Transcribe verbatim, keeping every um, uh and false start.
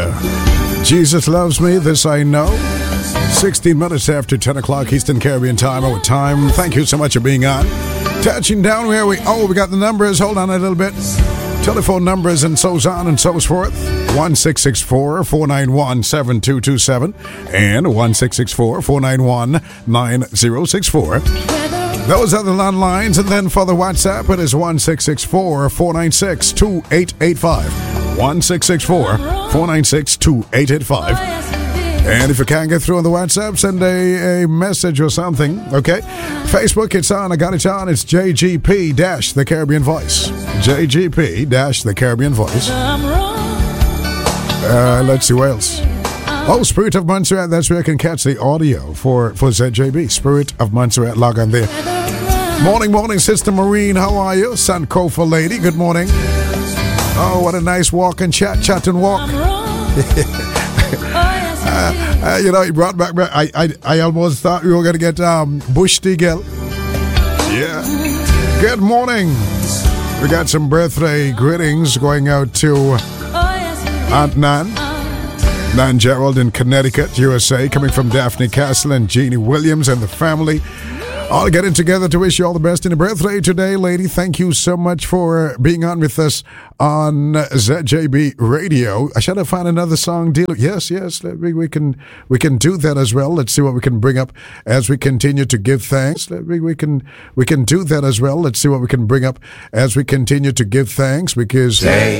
Jesus Loves Me, This I Know. sixteen minutes after ten o'clock Eastern Caribbean time, our time. Thank you so much for being on. Touching down where we, oh, we got the numbers. Hold on a little bit. Telephone numbers and so on and so forth. one six six four, four nine one, seven two two seven and one six six four, four nine one, nine zero six four. Those are the landlines, and then for the WhatsApp, it is one six six four, four nine six, two eight eight five. one six six four, four nine six, two eight eight five. And if you can't get through on the WhatsApp, send a, a message or something, okay? Facebook, it's on. I got it on. It's J G P dash The Caribbean Voice. J G P dash The Caribbean Voice. Uh, let's see what else. Oh, Spirit of Montserrat. That's where I can catch the audio for, for Z J B. Spirit of Montserrat. Log on there. Morning, morning, Sister Maureen. How are you? Sankofa lady. Good morning. Oh, what a nice walk and chat, chat and walk. Uh, uh, you know, he brought back. I, I, I almost thought we were going to get um, Bush Stigel. Yeah. Good morning. We got some birthday greetings going out to Aunt Nan, Nan Gerald in Connecticut, U S A, coming from Daphne Castle and Jeannie Williams and the family. All getting together to wish you all the best in your birthday today, lady. Thank you so much for being on with us on Z J B Radio. I should have found another song deal. Yes, yes, we, we can we can do that as well. Let's see what we can bring up as we continue to give thanks. We, we can we can do that as well. Let's see what we can bring up as we continue to give thanks, because